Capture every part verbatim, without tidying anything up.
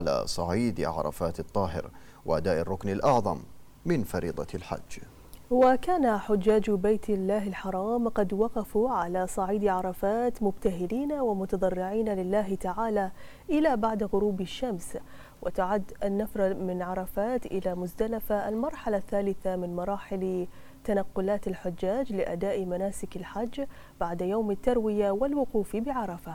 على صعيد عرفات الطاهر وأداء الركن الأعظم من فريضة الحج. وكان حجاج بيت الله الحرام قد وقفوا على صعيد عرفات مبتهلين ومتضرعين لله تعالى إلى بعد غروب الشمس. وتعد النفر من عرفات إلى مزدلفة المرحلة الثالثة من مراحل تنقلات الحجاج لأداء مناسك الحج بعد يوم التروية والوقوف بعرفة.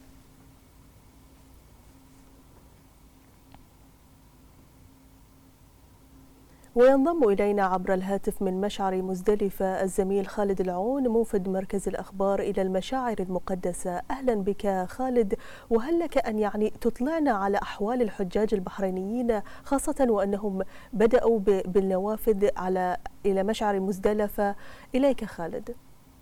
وينضم إلينا عبر الهاتف من مشعر مزدلفة الزميل خالد العون موفد مركز الأخبار إلى المشاعر المقدسة. أهلا بك خالد، وهل لك أن يعني تطلعنا على أحوال الحجاج البحرينيين خاصة وأنهم بدأوا بالنوافذ على إلى مشعر مزدلفة؟ إليك خالد.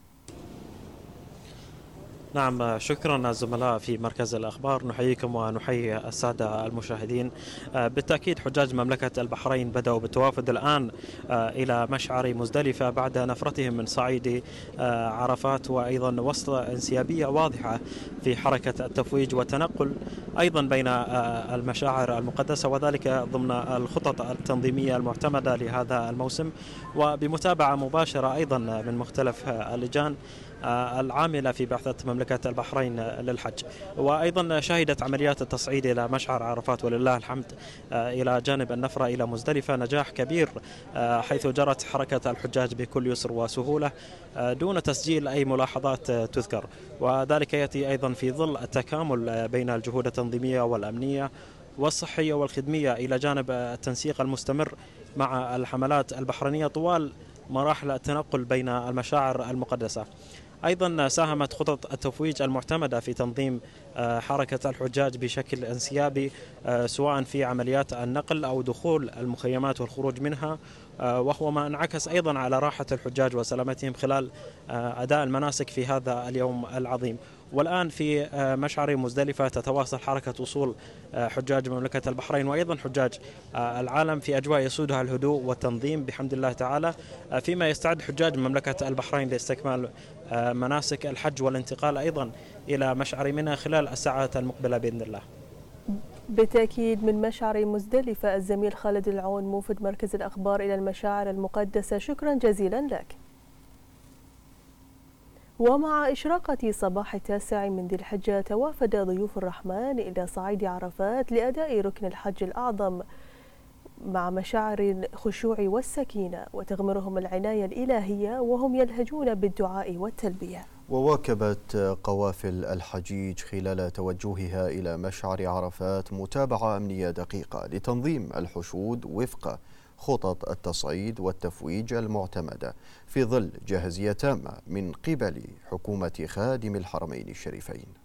نعم، شكرا الزملاء في مركز الأخبار، نحييكم ونحيي السادة المشاهدين. بالتأكيد حجاج مملكة البحرين بدأوا بالتوافد الآن إلى مشعر مزدلفة بعد نفرتهم من صعيد عرفات، وأيضا وسط انسيابية واضحة في حركة التفويج والتنقل أيضا بين المشاعر المقدسة، وذلك ضمن الخطط التنظيمية المعتمدة لهذا الموسم، وبمتابعة مباشرة أيضا من مختلف اللجان العاملة في بعثة مملكة البحرين للحج. وأيضا شهدت عمليات التصعيد إلى مشعر عرفات ولله الحمد إلى جانب النفرة إلى مزدلفة نجاح كبير، حيث جرت حركة الحجاج بكل يسر وسهولة دون تسجيل أي ملاحظات تذكر، وذلك يأتي أيضا في ظل التكامل بين الجهود التنظيمية والأمنية والصحية والخدمية إلى جانب التنسيق المستمر مع الحملات البحرينية طوال مراحل التنقل بين المشاعر المقدسة. أيضا ساهمت خطط التفويج المعتمدة في تنظيم حركة الحجاج بشكل انسيابي، سواء في عمليات النقل أو دخول المخيمات والخروج منها، وهو ما انعكس أيضا على راحة الحجاج وسلامتهم خلال أداء المناسك في هذا اليوم العظيم. والآن في مشعر مزدلفة تتواصل حركة وصول حجاج مملكة البحرين وأيضا حجاج العالم في أجواء يسودها الهدوء والتنظيم بحمد الله تعالى، فيما يستعد حجاج مملكة البحرين لاستكمال مناسك الحج والانتقال أيضا إلى مشعر منى خلال الساعات المقبلة بإذن الله. بالتأكيد من مشعر مزدلفة الزميل خالد العون موفد مركز الأخبار إلى المشاعر المقدسة، شكرا جزيلا لك. ومع إشراقة صباح التاسع من ذي الحجة توافد ضيوف الرحمن إلى صعيد عرفات لأداء ركن الحج الأعظم مع مشاعر الخشوع والسكينة، وتغمرهم العناية الإلهية وهم يلهجون بالدعاء والتلبية. وواكبت قوافل الحجيج خلال توجهها إلى مشعر عرفات متابعة أمنية دقيقة لتنظيم الحشود وفق خطط التصعيد والتفويج المعتمدة في ظل جاهزية تامة من قبل حكومة خادم الحرمين الشريفين.